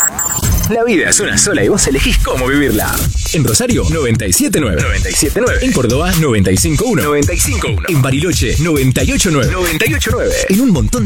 La vida es una sola y vos elegís cómo vivirla. En Rosario, 97.9. 97.9. En Córdoba, 95.1. 95.1. En Bariloche, 98.9. 98.9. En un montón